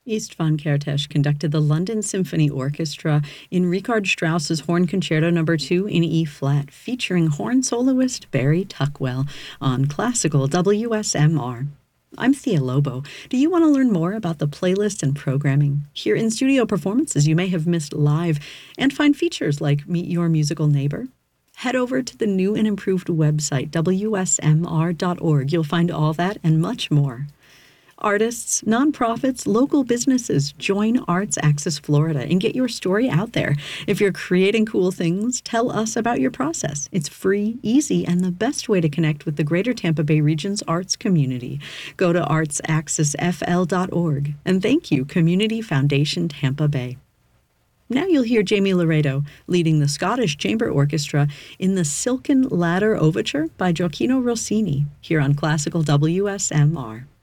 Istvan Kertész conducted the London Symphony Orchestra in Richard Strauss's Horn Concerto No. 2 in E-flat, featuring horn soloist Barry Tuckwell on Classical WSMR. I'm Thea Lobo. Do you want to learn more about the playlist and programming, hear in-studio performances you may have missed live, and find features like Meet Your Musical Neighbor? Head over to the new and improved website, WSMR.org. You'll find all that and much more. Artists, nonprofits, local businesses, join Arts Axis Florida and get your story out there. If you're creating cool things, tell us about your process. It's free, easy, and the best way to connect with the Greater Tampa Bay region's arts community. Go to artsaxisfl.org. And thank you, Community Foundation Tampa Bay. Now you'll hear Jamie Laredo leading the Scottish Chamber Orchestra in the Silken Ladder Overture by Gioacchino Rossini here on Classical WSMR.